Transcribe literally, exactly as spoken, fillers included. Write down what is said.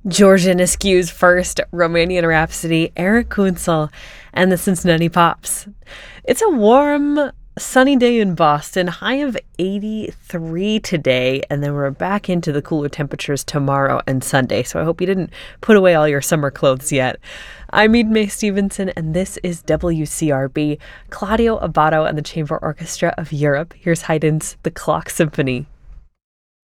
Georgian Askew's first, Romanian Rhapsody, Eric Kunzel, and the Cincinnati Pops. It's a warm, sunny day in Boston, high of eighty-three today, and then we're back into the cooler temperatures tomorrow and Sunday, so I hope you didn't put away all your summer clothes yet. I'm Eden Mae Stevenson, and this is W C R B, Claudio Abbado and the Chamber Orchestra of Europe. Here's Haydn's The Clock Symphony.